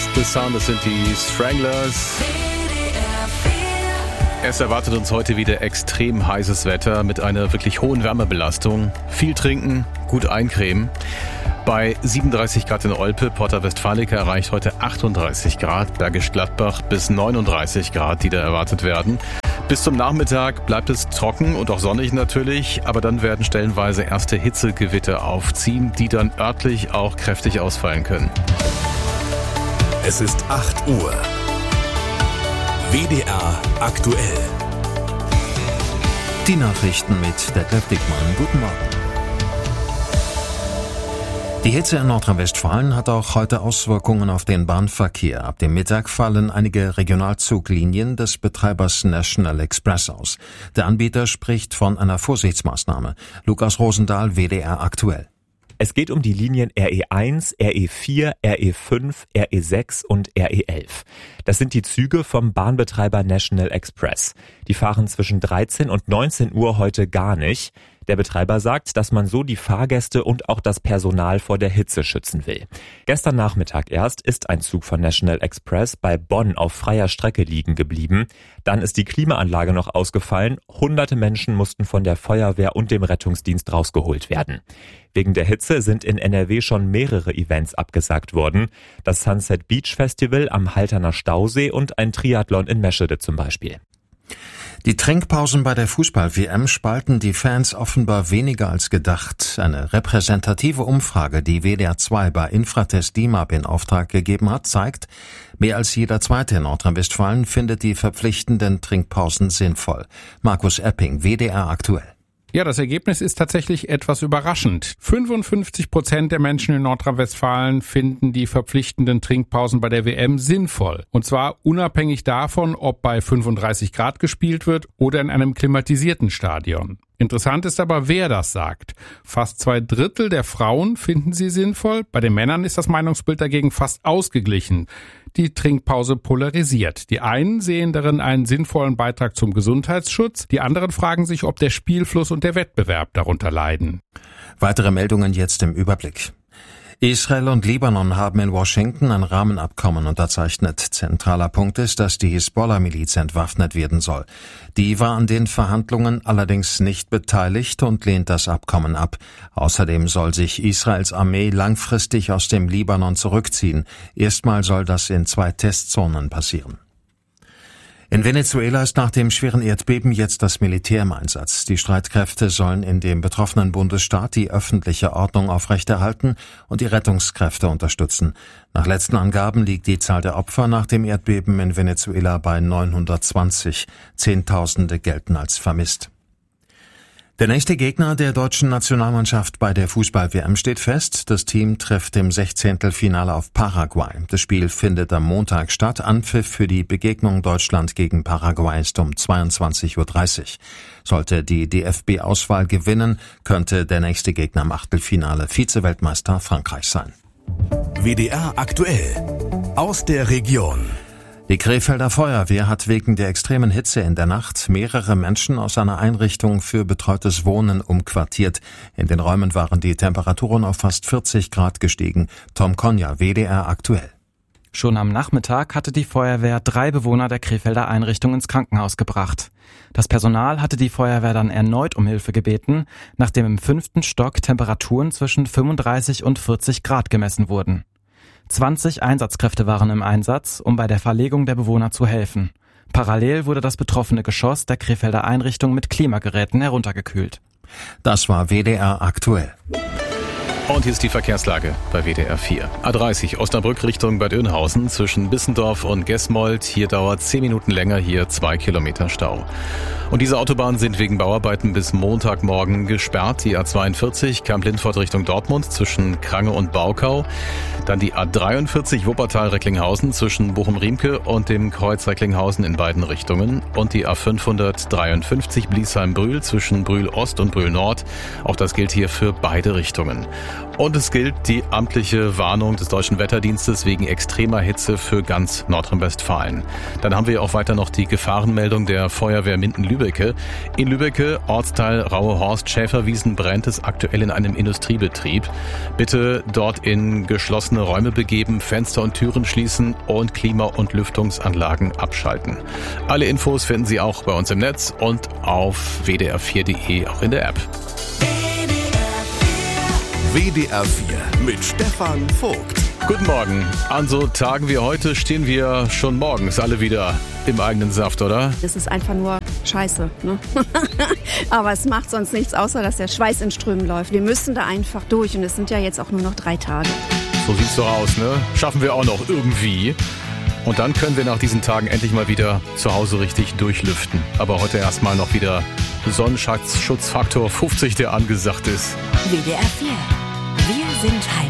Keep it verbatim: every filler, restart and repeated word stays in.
ist The Sound, das sind die Stranglers. Es erwartet uns heute wieder extrem heißes Wetter mit einer wirklich hohen Wärmebelastung. Viel trinken, gut eincremen. Bei siebenunddreißig Grad in Olpe, Porta Westfalica erreicht heute achtunddreißig Grad, Bergisch Gladbach bis neununddreißig Grad, die da erwartet werden. Bis zum Nachmittag bleibt es trocken und auch sonnig natürlich, aber dann werden stellenweise erste Hitzegewitter aufziehen, die dann örtlich auch kräftig ausfallen können. Es ist acht Uhr. W D R aktuell. Die Nachrichten mit Detlef Dickmann. Guten Morgen. Die Hitze in Nordrhein-Westfalen hat auch heute Auswirkungen auf den Bahnverkehr. Ab dem Mittag fallen einige Regionalzuglinien des Betreibers National Express aus. Der Anbieter spricht von einer Vorsichtsmaßnahme. Lukas Rosendahl, W D R aktuell. Es geht um die Linien R E eins, R E vier, R E fünf, R E sechs und R E elf. Das sind die Züge vom Bahnbetreiber National Express. Die fahren zwischen dreizehn und neunzehn Uhr heute gar nicht. Der Betreiber sagt, dass man so die Fahrgäste und auch das Personal vor der Hitze schützen will. Gestern Nachmittag erst ist ein Zug von National Express bei Bonn auf freier Strecke liegen geblieben. Dann ist die Klimaanlage noch ausgefallen. Hunderte Menschen mussten von der Feuerwehr und dem Rettungsdienst rausgeholt werden. Wegen der Hitze sind in N R W schon mehrere Events abgesagt worden. Das Sunset Beach Festival am Halterner Stausee und ein Triathlon in Meschede zum Beispiel. Die Trinkpausen bei der Fußball-W M spalten die Fans offenbar weniger als gedacht. Eine repräsentative Umfrage, die W D R zwei bei Infratest D I M A P in Auftrag gegeben hat, zeigt, mehr als jeder Zweite in Nordrhein-Westfalen findet die verpflichtenden Trinkpausen sinnvoll. Markus Epping, W D R aktuell. Ja, das Ergebnis ist tatsächlich etwas überraschend. fünfundfünfzig Prozent der Menschen in Nordrhein-Westfalen finden die verpflichtenden Trinkpausen bei der W M sinnvoll. Und zwar unabhängig davon, ob bei fünfunddreißig Grad gespielt wird oder in einem klimatisierten Stadion. Interessant ist aber, wer das sagt. Fast zwei Drittel der Frauen finden sie sinnvoll. Bei den Männern ist das Meinungsbild dagegen fast ausgeglichen. Die Trinkpause polarisiert. Die einen sehen darin einen sinnvollen Beitrag zum Gesundheitsschutz. Die anderen fragen sich, ob der Spielfluss und der Wettbewerb darunter leiden. Weitere Meldungen jetzt im Überblick. Israel und Libanon haben in Washington ein Rahmenabkommen unterzeichnet. Zentraler Punkt ist, dass die Hisbollah-Miliz entwaffnet werden soll. Die war an den Verhandlungen allerdings nicht beteiligt und lehnt das Abkommen ab. Außerdem soll sich Israels Armee langfristig aus dem Libanon zurückziehen. Erstmal soll das in zwei Testzonen passieren. In Venezuela ist nach dem schweren Erdbeben jetzt das Militär im Einsatz. Die Streitkräfte sollen in dem betroffenen Bundesstaat die öffentliche Ordnung aufrechterhalten und die Rettungskräfte unterstützen. Nach letzten Angaben liegt die Zahl der Opfer nach dem Erdbeben in Venezuela bei neunhundertzwanzig. Zehntausende gelten als vermisst. Der nächste Gegner der deutschen Nationalmannschaft bei der Fußball-W M steht fest. Das Team trifft im Sechzehntelfinale auf Paraguay. Das Spiel findet am Montag statt. Anpfiff für die Begegnung Deutschland gegen Paraguay ist um zweiundzwanzig Uhr dreißig. Sollte die D F B-Auswahl gewinnen, könnte der nächste Gegner im Achtelfinale Vize-Weltmeister Frankreich sein. W D R aktuell. Aus der Region. Die Krefelder Feuerwehr hat wegen der extremen Hitze in der Nacht mehrere Menschen aus einer Einrichtung für betreutes Wohnen umquartiert. In den Räumen waren die Temperaturen auf fast vierzig Grad gestiegen. Tom Konja, W D R aktuell. Schon am Nachmittag hatte die Feuerwehr drei Bewohner der Krefelder Einrichtung ins Krankenhaus gebracht. Das Personal hatte die Feuerwehr dann erneut um Hilfe gebeten, nachdem im fünften Stock Temperaturen zwischen fünfunddreißig und vierzig Grad gemessen wurden. zwanzig Einsatzkräfte waren im Einsatz, um bei der Verlegung der Bewohner zu helfen. Parallel wurde das betroffene Geschoss der Krefelder Einrichtung mit Klimageräten heruntergekühlt. Das war W D R aktuell. Und hier ist die Verkehrslage bei W D R vier. A dreißig Osnabrück Richtung Bad Oeynhausen zwischen Bissendorf und Gesmold. Hier dauert zehn Minuten länger, hier zwei Kilometer Stau. Und diese Autobahnen sind wegen Bauarbeiten bis Montagmorgen gesperrt. Die A zweiundvierzig Kamp-Lindfort Richtung Dortmund zwischen Krange und Baukau. Dann die A dreiundvierzig Wuppertal-Recklinghausen zwischen Bochum-Riemke und dem Kreuz Recklinghausen in beiden Richtungen. Und die A fünfhundertdreiundfünfzig Bliesheim-Brühl zwischen Brühl-Ost und Brühl-Nord. Auch das gilt hier für beide Richtungen. Und es gilt die amtliche Warnung des Deutschen Wetterdienstes wegen extremer Hitze für ganz Nordrhein-Westfalen. Dann haben wir auch weiter noch die Gefahrenmeldung der Feuerwehr Minden-Lübbecke. In Lübbecke, Ortsteil Rauhorst, Schäferwiesen, brennt es aktuell in einem Industriebetrieb. Bitte dort in geschlossene Räume begeben, Fenster und Türen schließen und Klima- und Lüftungsanlagen abschalten. Alle Infos finden Sie auch bei uns im Netz und auf w d r vier punkt d e, auch in der App. W D R vier mit Stefan Vogt. Guten Morgen. An so Tagen wie heute stehen wir schon morgens alle wieder im eigenen Saft, oder? Das ist einfach nur Scheiße, ne? Aber es macht sonst nichts, außer dass der Schweiß in Strömen läuft. Wir müssen da einfach durch und es sind ja jetzt auch nur noch drei Tage. So sieht's doch aus, ne? Schaffen wir auch noch irgendwie. Und dann können wir nach diesen Tagen endlich mal wieder zu Hause richtig durchlüften. Aber heute erstmal noch wieder Sonnenschutzfaktor fünfzig, der angesagt ist. W D R vier. Wir sind Heimat.